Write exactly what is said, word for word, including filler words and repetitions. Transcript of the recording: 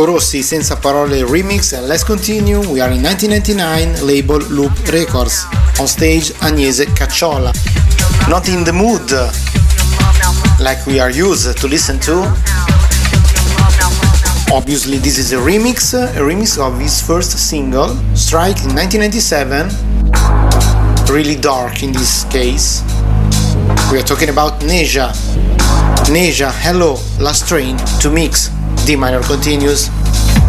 Marco Rossi, Senza Parole remix, and let's continue. We are in nineteen ninety-nine, label Loop Records. On stage Agnese Cacciola. Not in the mood like we are used to listen to. Obviously this is a remix, a remix of his first single, Strike in nineteen ninety-seven. Really dark in this case. We are talking about Neja. Neja, hello, last train to mix. D minor continues.